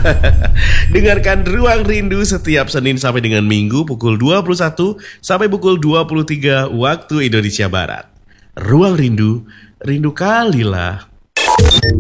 Dengarkan Ruang Rindu setiap Senin sampai dengan Minggu pukul 21 sampai pukul 23 waktu Indonesia Barat. Ruang Rindu, rindu kalilah.